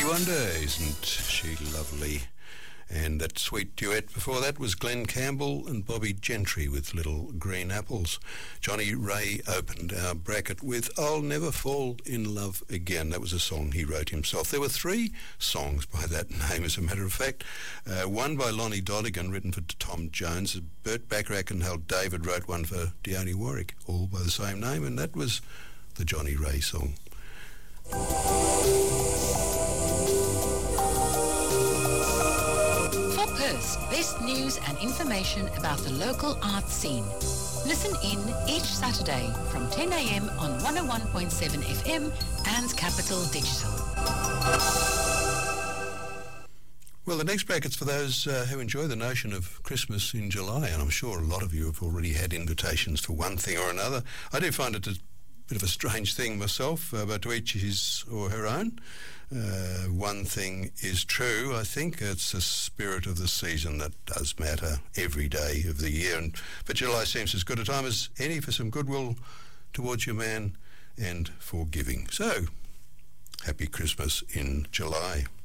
Wonder, isn't she lovely? And that sweet duet before that was Glenn Campbell and Bobby Gentry with Little Green Apples. Johnny Ray opened our bracket with I'll Never Fall in Love Again. That was a song he wrote himself. There were 3 songs by that name, as a matter of fact. One by Lonnie Donegan, written for Tom Jones. Burt Bacharach and Hal David wrote one for Dione Warwick, all by the same name, and that was the Johnny Ray song. For Perth's best news and information about the local art scene. Listen in each Saturday from 10 a.m. on 101.7 FM and Capital Digital. Well, the next bracket's for those who enjoy the notion of Christmas in July, and I'm sure a lot of you have already had invitations for one thing or another. I do find it a bit of a strange thing myself, but to each his or her own. One thing is true, I think. It's the spirit of the season that does matter every day of the year. But July seems as good a time as any for some goodwill towards your man and for giving. So, happy Christmas in July.